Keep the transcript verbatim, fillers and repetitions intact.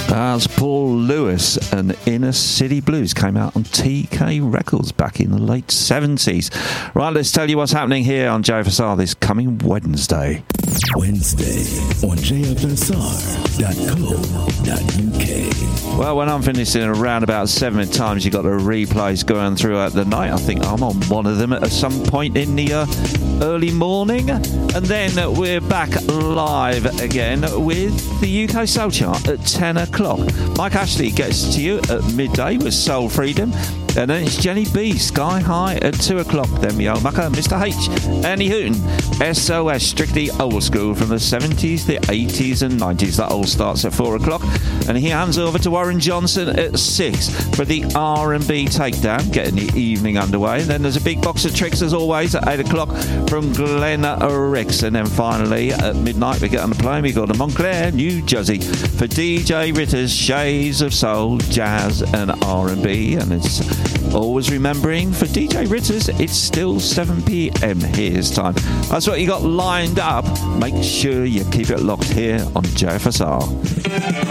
That's Paul Lewis, and Inner City Blues came out on T K Records back in the late seventies. Right, let's tell you what's happening here on J F S R this coming Wednesday. Wednesday on J F S R dot co dot U K. Well, when I'm finishing around about seven times, you've got the replays going throughout the night. I think I'm on one of them at some point in the uh, early morning. And then we're back live again with the U K Soul Chart at ten o'clock. Mike Ashley gets to you at midday with Soul Freedom. And then it's Jenny B, Sky High at two o'clock. Then Mio Mucker, Mister H, Annie Hooten, S O S, strictly old school from the seventies, the eighties and nineties. That all starts at four o'clock. And he hands over to Warren Johnson at six for the R and B takedown, getting the evening underway. And then there's a big box of tricks as always at eight o'clock from Glenn Ricks. And then finally at midnight we get on the plane. We go to Montclair, New Jersey for D J Ritter's Shades of Soul, Jazz and R and B. And it's always remembering for D J Ritters, it's still seven p.m. his time. That's what you got lined up. Make sure you keep it locked here on J F S R.